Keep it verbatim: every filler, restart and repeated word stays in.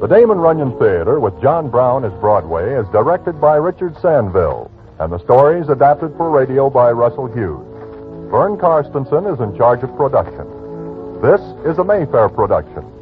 Damon Runyon Theater with John Brown as Broadway is directed by Richard Sandville, and the story is adapted for radio by Russell Hughes. Vern Karstensen is in charge of production. This is a Mayfair production.